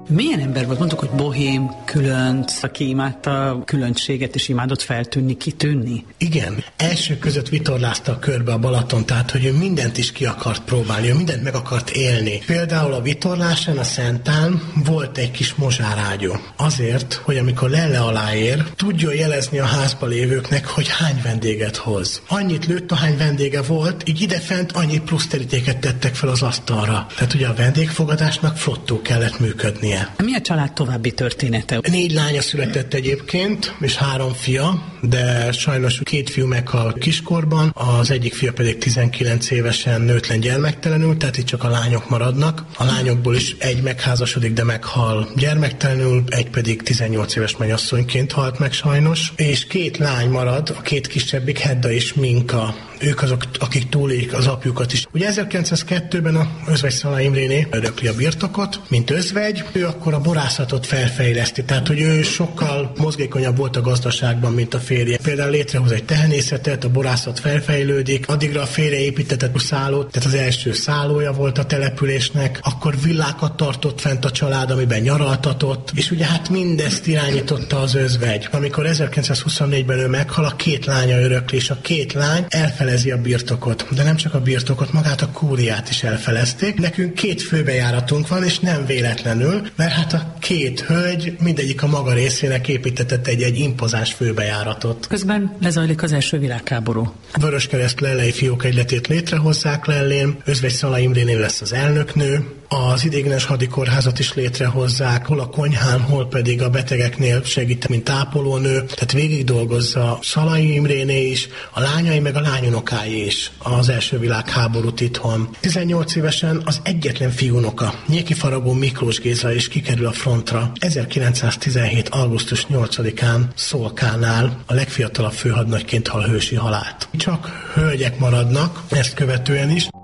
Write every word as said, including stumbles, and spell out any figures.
Milyen ember volt? Mondtuk, hogy bohém, különc, aki imádta a különbséget és imádott feltűnni, kitűnni? Igen. Első között vitorlázta a körbe a Balaton, tehát hogy ő mindent is ki akart próbálni, ő mindent meg akart élni. Például a vitorlásán, a Szentán volt egy kis mozsárágyú. Azért, hogy amikor lelle alá ér, tudjon jelezni a házba lévőknek, hogy hány vendéget hoz. Annyit lőtt, ahány vendége volt, így idefent annyi plusz terítéket tettek fel az asztalra. Tehát ugye a vendégfogadásnak flottó kellett működnie. Mi a család további története? Négy lánya született egyébként, és három fia, de sajnos két fiú meghalt kiskorban, az egyik fia pedig tizenkilenc évesen nőtlen gyermektelenül, tehát itt csak a lányok maradnak. A lányokból is egy megházasodik, de meghal gyermektelenül, egy pedig tizennyolc éves mennyasszonyként halt meg sajnos, és két lány marad, a két kisebbik, Hedda és Minka. Ők azok, akik túlélik az apjukat is. Ugye ezerkilencszázkettőben a Özvegy Szalai Imréné örökli a birtokot, mint özvegy, ő akkor a borászatot felfejleszti, tehát hogy ő sokkal mozgékonyabb volt a gazdaságban, mint a férje. Például létrehoz egy tehenészetet, a borászat felfejlődik, addigra a férje építetett a szállót, tehát az első szállója volt a településnek, akkor villákat tartott fent a család, amiben nyaraltatott, és ugye hát mindezt irányította az özvegy. Amikor ezerkilencszázhuszonnégyben ő meghal, a két lánya örökli, és a két lány elfelezi a birtokot. De nem csak a birtokot, magát a kúriát is elfelezték. Nekünk két főbejáratunk van, és nem véletlenül, mert hát a két hölgy mindegyik a maga részének építetett egy-egy impozáns főbejáratot. Közben lezajlik az első világháború. Vöröskereszt lellei fiók egyletét létrehozzák Lellén, Özvegy Szalai Imrénél lesz az elnöknő, az ideiglenes hadikórházat is létrehozzák, hol a konyhán, hol pedig a betegeknél segít, mint ápolónő, tehát végig dolgozza Szalai Imréné is, a lányai meg a lányunokái is az első világháborút itthon. tizennyolc évesen az egyetlen fiúnoka, Nyéki Faragó Miklós Géza is kikerül a frontra. ezerkilencszáztizenhét. augusztus nyolcadikán Szolkánál a legfiatalabb főhadnagyként hal hősi halált. Csak hölgyek maradnak, ezt követően is.